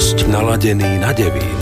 hosť naladený na Devín.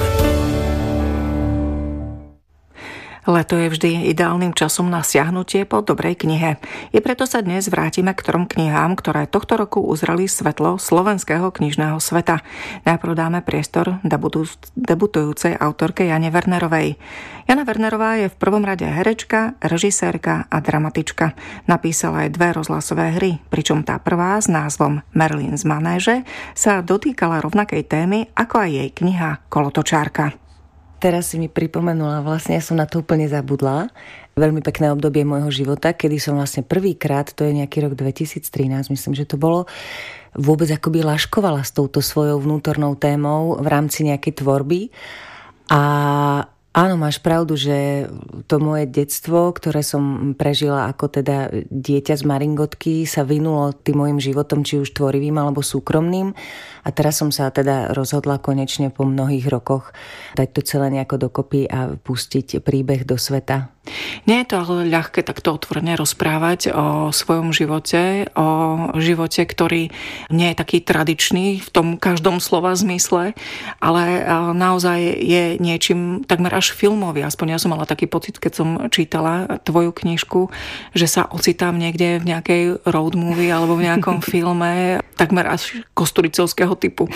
Leto je vždy ideálnym časom na siahnutie po dobrej knihe. I preto sa dnes vrátime k 3 knihám, ktoré tohto roku uzreli svetlo slovenského knižného sveta. Najprv dáme priestor debutujúcej autorke Jane Wernerovej. Jana Wernerová je v prvom rade herečka, režisérka a dramatička. Napísala aj 2 rozhlasové hry, pričom tá prvá s názvom Merlin z manéže sa dotýkala rovnakej témy ako aj jej kniha Kolotočárka. Teraz si mi pripomenula, vlastne ja som na to úplne zabudla. Veľmi pekné obdobie môjho života, kedy som vlastne prvýkrát, to je nejaký rok 2013, myslím, že to bolo, vôbec akoby laškovala s touto svojou vnútornou témou v rámci nejakej tvorby. A áno, máš pravdu, že to moje detstvo, ktoré som prežila ako teda dieťa z Maringotky, sa vynulo tým mojim životom, či už tvorivým alebo súkromným. A teraz som sa teda rozhodla konečne po mnohých rokoch dať to celé nejako dokopy a pustiť príbeh do sveta. Nie je to ale ľahké takto otvorene rozprávať o svojom živote, o živote, ktorý nie je taký tradičný v tom každom slova zmysle, ale naozaj je niečím takmer až filmový. Aspoň ja som mala taký pocit, keď som čítala tvoju knižku, že sa ocitám niekde v nejakej road movie alebo v nejakom filme takmer až kosturicovského typu.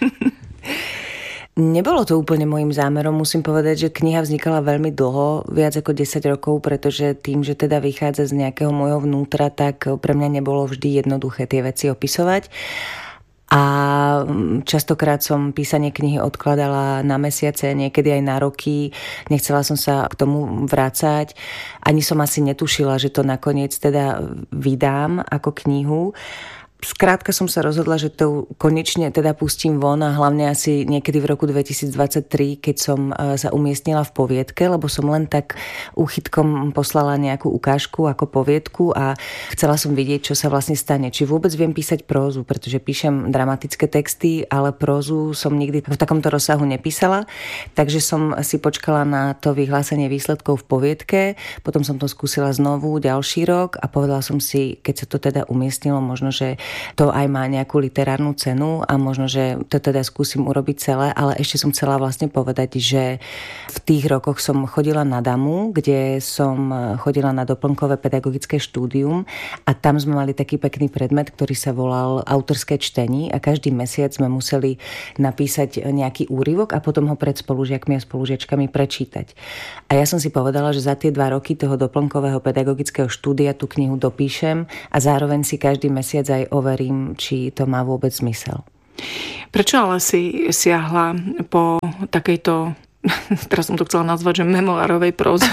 Nebolo to úplne môjim zámerom, musím povedať, že kniha vznikala veľmi dlho, viac ako 10 rokov, pretože tým, že teda vychádza z nejakého môjho vnútra, tak pre mňa nebolo vždy jednoduché tie veci opisovať. A častokrát som písanie knihy odkladala na mesiace, niekedy aj na roky. Nechcela som sa k tomu vrácať. Ani som asi netušila, že to nakoniec teda vydám ako knihu. Skrátka som sa rozhodla, že to konečne teda pustím von a hlavne asi niekedy v roku 2023, keď som sa umiestnila v poviedke, lebo som len tak úchytkom poslala nejakú ukážku ako poviedku a chcela som vidieť, čo sa vlastne stane. Či vôbec viem písať prózu, pretože píšem dramatické texty, ale prózu som nikdy v takomto rozsahu nepísala, takže som si počkala na to vyhlásenie výsledkov v poviedke, potom som to skúsila znovu ďalší rok a povedala som si, keď sa to teda umiestnilo, možno, že to aj má nejakú literárnu cenu a možno, že to teda skúsim urobiť celé, ale ešte som chcela vlastne povedať, že v tých rokoch som chodila na DAMU, kde som chodila na doplnkové pedagogické štúdium a tam sme mali taký pekný predmet, ktorý sa volal autorské čtení a každý mesiac sme museli napísať nejaký úryvok a potom ho pred spolužiakmi a spolužiačkami prečítať. A ja som si povedala, že za tie 2 roky toho doplnkového pedagogického štúdia tú knihu dopíšem a zároveň si každý mesiac aj overím, či to má vôbec zmysel. Prečo ale si siahla po takejto, teraz som to chcela nazvať, že memoárovej próze,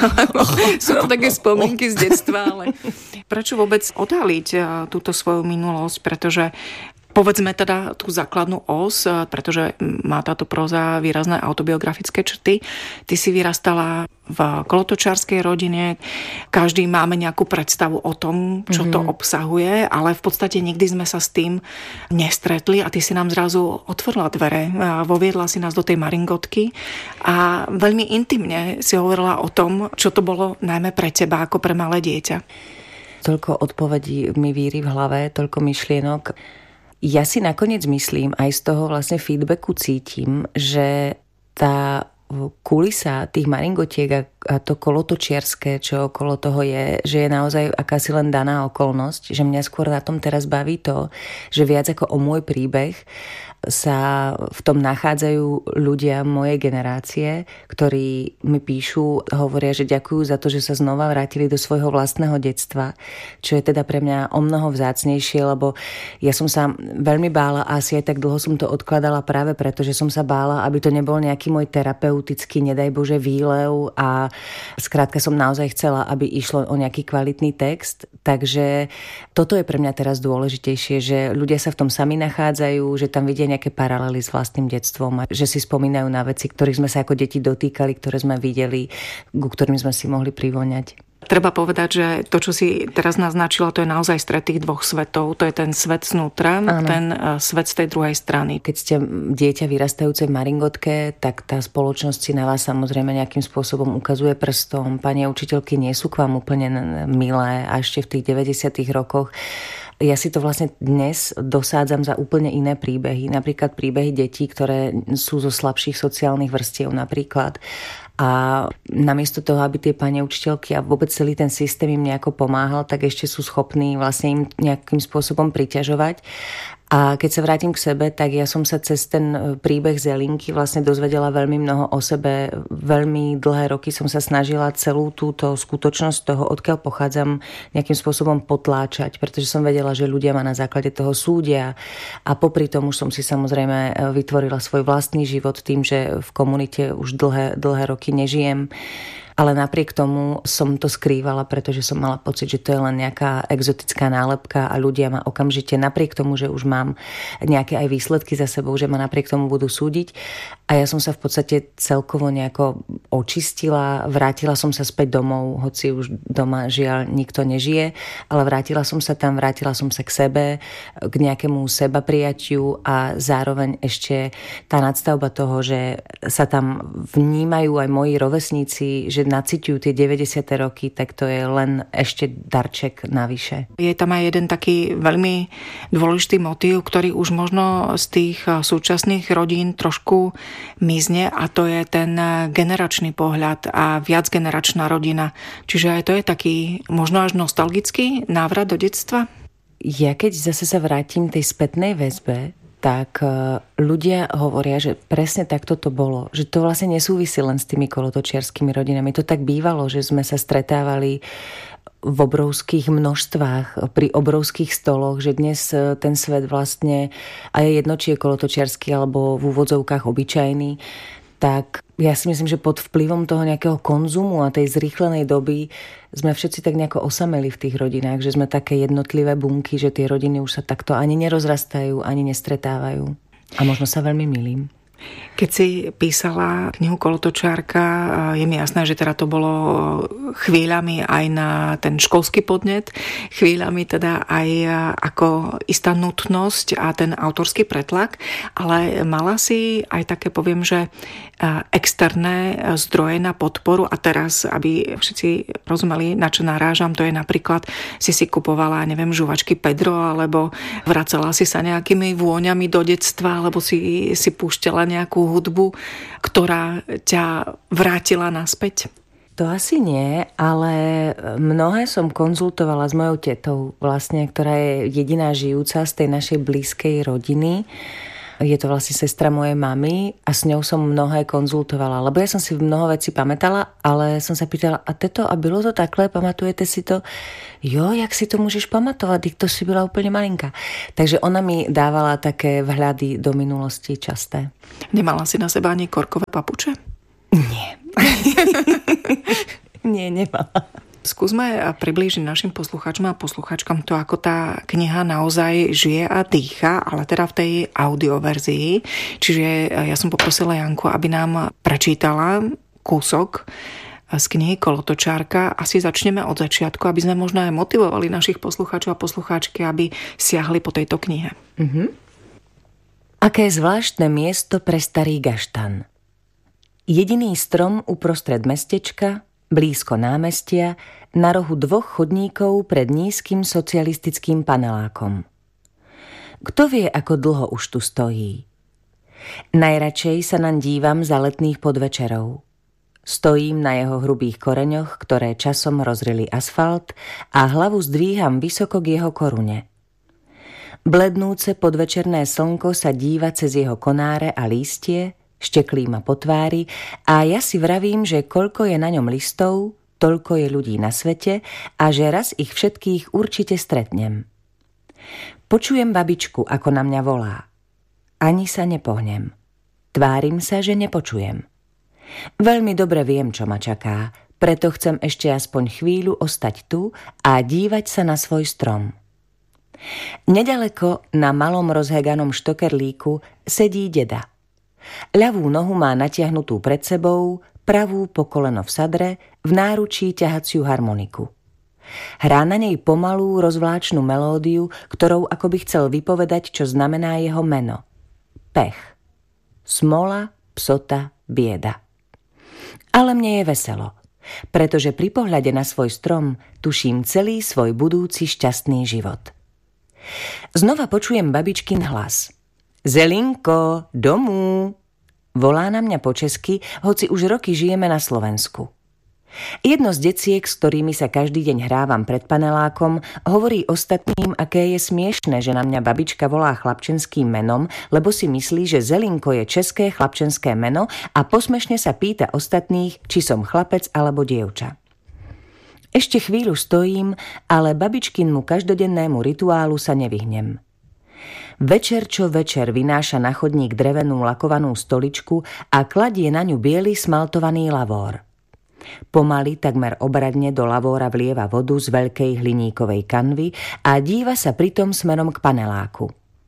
sú to také spomienky z detstva, ale prečo vôbec odhaliť túto svoju minulosť, pretože povedzme teda tú základnú os, pretože má táto próza výrazné autobiografické črty. Ty si vyrastala v kolotočárskej rodine, každý máme nejakú predstavu o tom, čo to obsahuje, ale v podstate nikdy sme sa s tým nestretli a ty si nám zrazu otvorila dvere, voviedla si nás do tej Maringotky a veľmi intimne si hovorila o tom, čo to bolo najmä pre teba ako pre malé dieťa. Toľko odpovedí mi víri v hlave, toľko myšlienok. Ja si nakoniec myslím, aj z toho vlastne feedbacku cítim, že tá kulisa tých Maringotiek a to kolotočiarske, čo okolo toho je, že je naozaj akási len daná okolnosť, že mňa skôr na tom teraz baví to, že viac ako o môj príbeh sa v tom nachádzajú ľudia mojej generácie, ktorí mi píšu, hovoria, že ďakujú za to, že sa znova vrátili do svojho vlastného detstva, čo je teda pre mňa o mnoho vzácnejšie, lebo ja som sa veľmi bála a asi aj tak dlho som to odkladala práve preto, že som sa bála, aby to nebol nejaký môj terapeutický, nedaj Bože, výlev a skrátka som naozaj chcela, aby išlo o nejaký kvalitný text, takže toto je pre mňa teraz dôležitejšie, že ľudia sa v tom sami nachádzajú, že tam vidia nejaké paralely s vlastným detstvom a že si spomínajú na veci, ktorých sme sa ako deti dotýkali, ktoré sme videli, ku ktorým sme si mohli privoňať. Treba povedať, že to, čo si teraz naznačila, to je naozaj stret tých dvoch svetov. To je ten svet znútra, ten svet z tej druhej strany. Keď ste dieťa vyrastajúce v maringotke, tak tá spoločnosť si na vás samozrejme nejakým spôsobom ukazuje prstom. Pani učiteľky nie sú k vám úplne milé a ešte v tých 90. rokoch. Ja si to vlastne dnes dosádzam za úplne iné príbehy. Napríklad príbehy detí, ktoré sú zo slabších sociálnych vrstiev napríklad. A namiesto toho, aby tie pani učiteľky a vôbec celý ten systém im nejako pomáhal, tak ešte sú schopní vlastne im nejakým spôsobom priťažovať. A keď sa vrátim k sebe, tak ja som sa cez ten príbeh Zelinky vlastne dozvedela veľmi mnoho o sebe. Veľmi dlhé roky som sa snažila celú túto skutočnosť toho, odkiaľ pochádzam, nejakým spôsobom potláčať, pretože som vedela, že ľudia ma na základe toho súdia. A popri tom už som si samozrejme vytvorila svoj vlastný život tým, že v komunite už dlhé roky nežijem. Ale napriek tomu som to skrývala, pretože som mala pocit, že to je len nejaká exotická nálepka a ľudia ma okamžite, napriek tomu, že už mám nejaké aj výsledky za sebou, že ma napriek tomu budú súdiť. A ja som sa v podstate celkovo nejako očistila, vrátila som sa späť domov, hoci už doma žiaľ nikto nežije, ale vrátila som sa tam, vrátila som sa k sebe, k nejakému sebaprijatiu a zároveň ešte tá nadstavba toho, že sa tam vnímajú aj moji rovesníci, že naciťujú tie 90. roky, tak to je len ešte darček navyše. Je tam aj jeden taký veľmi dôležitý motív, ktorý už možno z tých súčasných rodín trošku mizne, a to je ten generačný pohľad a viacgeneračná rodina. Čiže aj to je taký možno až nostalgický návrat do detstva? Ja keď zase sa vrátim tej spätnej väzbe, tak ľudia hovoria, že presne takto to bolo. Že to vlastne nesúvisí len s tými kolotočiarskými rodinami. To tak bývalo, že sme sa stretávali v obrovských množstvách, pri obrovských stoloch, že dnes ten svet vlastne, a je jedno, či je kolotočiarsky alebo v úvodzovkách obyčajný, tak ja si myslím, že pod vplyvom toho nejakého konzumu a tej zrýchlenej doby sme všetci tak nejako osameli v tých rodinách, že sme také jednotlivé bunky, že tie rodiny už sa takto ani nerozrastajú, ani nestretávajú. A možno sa veľmi milím. Keď si písala knihu Kolotočiarka, je mi jasné, že teda to bolo chvíľami aj na ten školský podnet, chvíľami teda aj ako istá nutnosť a ten autorský pretlak, ale mala si aj také, poviem, že externé zdroje na podporu, a teraz, aby všetci rozumeli, na čo narážam, to je napríklad si kupovala, neviem, žuvačky Pedro, alebo vracala si sa nejakými vôňami do detstva, alebo si púšťala nejakú hudbu, ktorá ťa vrátila naspäť? To asi nie, ale mnohé som konzultovala s mojou tetou, vlastne, ktorá je jediná žijúca z tej našej blízkej rodiny. Je to vlastne sestra mojej mamy a s ňou som mnohé konzultovala, lebo ja som si mnoho vecí pamätala, ale som sa pýtala, a teto, a bylo to takhle, pamatujete si to? Jo, jak si to môžeš pamatovať, to si byla úplne malinká. Takže ona mi dávala také vhľady do minulosti časté. Nemala si na seba ani korkové papuče? Nie. Nie, nemala. Skúsme priblížiť našim poslucháčom a poslucháčkam to, ako tá kniha naozaj žije a dýcha, ale teda v tej audioverzii. Čiže ja som poprosila Janku, aby nám prečítala kúsok z knihy Kolotočiarka. Asi začneme od začiatku, aby sme možno aj motivovali našich poslucháčov a poslucháčky, aby siahli po tejto knihe. Aké zvláštne miesto pre starý gaštan. Jediný strom uprostred mestečka, blízko námestia, na rohu 2 chodníkov pred nízkym socialistickým panelákom. Kto vie, ako dlho už tu stojí? Najradšej sa naň dívam za letných podvečerov. Stojím na jeho hrubých koreňoch, ktoré časom rozrili asfalt, a hlavu zdvíham vysoko k jeho korune. Blednúce podvečerné slnko sa díva cez jeho konáre a lístie, šteklí ma po tvári a ja si vravím, že koľko je na ňom listov, toľko je ľudí na svete a že raz ich všetkých určite stretnem. Počujem babičku, ako na mňa volá. Ani sa nepohnem. Tvárim sa, že nepočujem. Veľmi dobre viem, čo ma čaká, preto chcem ešte aspoň chvíľu ostať tu a dívať sa na svoj strom. Nedaleko na malom rozheganom štokerlíku sedí deda. Ľavú nohu má natiahnutú pred sebou, pravú po koleno v sadre, v náručí ťahaciu harmoniku. Hrá na nej pomalú, rozvláčnu melódiu, ktorou akoby chcel vypovedať, čo znamená jeho meno. Pech. Smola, psota, bieda. Ale mne je veselo, pretože pri pohľade na svoj strom tuším celý svoj budúci šťastný život. Znova počujem babičkin hlas. Zelinko, domů! Volá na mňa po česky, hoci už roky žijeme na Slovensku. Jedno z deciek, s ktorými sa každý deň hrávam pred panelákom, hovorí ostatným, aké je smiešné, že na mňa babička volá chlapčenským menom, lebo si myslí, že Zelinko je české chlapčenské meno a posmešne sa pýta ostatných, či som chlapec alebo dievča. Ešte chvíľu stojím, ale babičkinmu každodennému rituálu sa nevyhnem. Večer čo večer vynáša na chodník drevenú lakovanú stoličku a kladie na ňu biely smaltovaný lavór. Pomaly, takmer obradne do lavóra vlieva vodu z veľkej hliníkovej kanvy a díva sa pritom smerom k paneláku.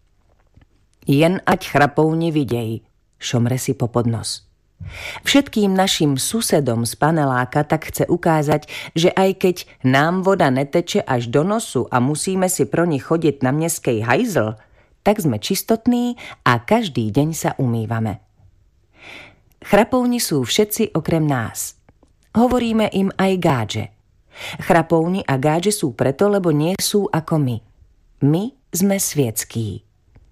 Jen ať chrapovni videj, šomre si popod nos. Všetkým našim susedom z paneláka tak chce ukázať, že aj keď nám voda neteče až do nosu a musíme si pro ni chodiť na mestskej hajzl, tak sme čistotní a každý deň sa umývame. Chrapovni sú všetci okrem nás. Hovoríme im aj gádže. Chrapovni a gádže sú preto, lebo nie sú ako my. My sme svietskí.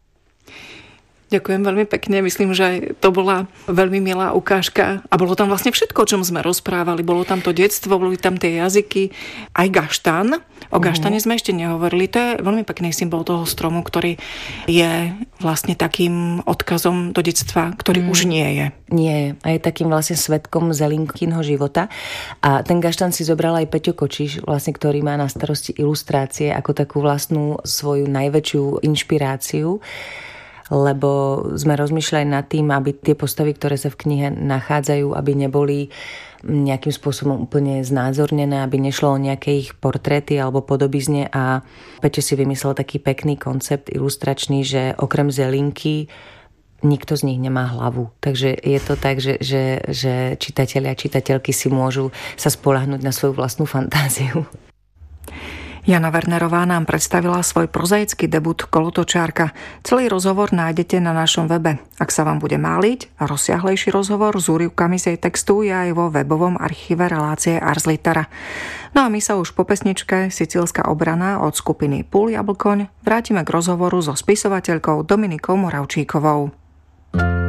Ďakujem veľmi pekne. Myslím, že to bola veľmi milá ukážka a bolo tam vlastne všetko, o čom sme rozprávali. Bolo tam to detstvo, boli tam tie jazyky, aj gaštan. O gaštane sme ešte nehovorili. To je veľmi pekný symbol toho stromu, ktorý je vlastne takým odkazom do detstva, ktorý už nie je. Nie je. A je takým vlastne svedkom Zelinkinho života. A ten gaštan si zobral aj Peťo Kočiš, vlastne, ktorý má na starosti ilustrácie ako takú vlastnú svoju najväčšiu inšpiráciu. Lebo sme rozmýšľali nad tým, aby tie postavy, ktoré sa v knihe nachádzajú, aby neboli nejakým spôsobom úplne znázornené, aby nešlo o nejaké ich portréty alebo podobizne a Peťo si vymyslel taký pekný koncept ilustračný, že okrem Zelinky nikto z nich nemá hlavu. Takže je to tak, že čitatelia a čitateľky si môžu sa spoľahnúť na svoju vlastnú fantáziu. Jana Wernerová nám predstavila svoj prozaický debut Kolotočárka. Celý rozhovor nájdete na našom webe. Ak sa vám bude máliť, rozsiahlejší rozhovor s úryvkami z jej textu je aj vo webovom archíve relácie Ars Litera. No a my sa už po pesničke Sicílska obrana od skupiny Púl Jablkoň vrátime k rozhovoru so spisovateľkou Dominikou Moravčíkovou.